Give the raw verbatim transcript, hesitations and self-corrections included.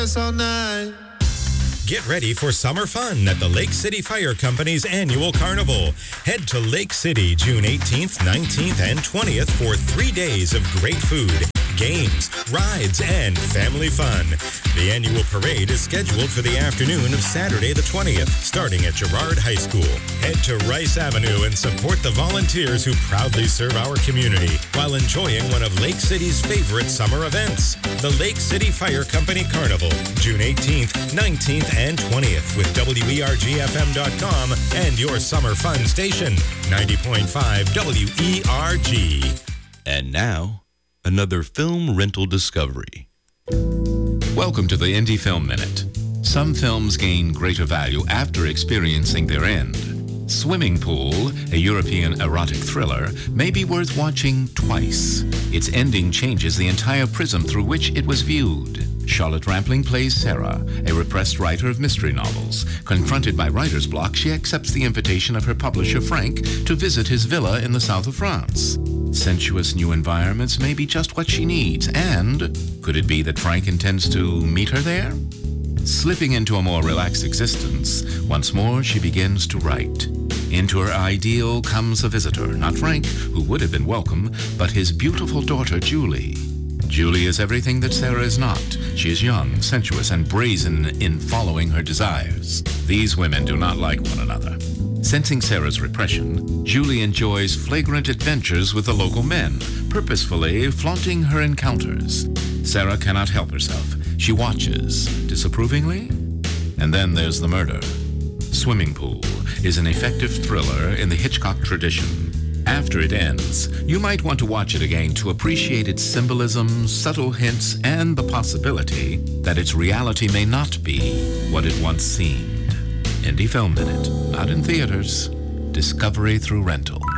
all night. Get ready for summer fun at the Lake City Fire Company's annual carnival. Head to Lake City June eighteenth, nineteenth, and twentieth for three days of great food, games, rides, and family fun. The annual parade is scheduled for the afternoon of Saturday the twentieth, starting at Girard High School. Head to Rice Avenue and support the volunteers who proudly serve our community while enjoying one of Lake City's favorite summer events, the Lake City Fire Company Carnival, June eighteenth, nineteenth, and twentieth with W E R G F M dot com and your summer fun station, ninety point five W E R G. And now, another film rental discovery. Welcome to the Indie Film Minute. Some films gain greater value after experiencing their end. Swimming Pool, a European erotic thriller, may be worth watching twice. Its ending changes the entire prism through which it was viewed. Charlotte Rampling plays Sarah, a repressed writer of mystery novels. Confronted by writer's block, she accepts the invitation of her publisher, Frank, to visit his villa in the south of France. Sensuous new environments may be just what she needs, and could it be that Frank intends to meet her there? Slipping into a more relaxed existence, once more she begins to write. Into her ideal comes a visitor, not Frank, who would have been welcome, but his beautiful daughter, Julie. Julie is everything that Sarah is not. She is young, sensuous, and brazen in following her desires. These women do not like one another. Sensing Sarah's repression, Julie enjoys flagrant adventures with the local men, purposefully flaunting her encounters. Sarah cannot help herself. She watches, disapprovingly, and then there's the murder. Swimming Pool is an effective thriller in the Hitchcock tradition. After it ends, you might want to watch it again to appreciate its symbolism, subtle hints, and the possibility that its reality may not be what it once seemed. Indie Film Minute, not in theaters. Discovery through rental.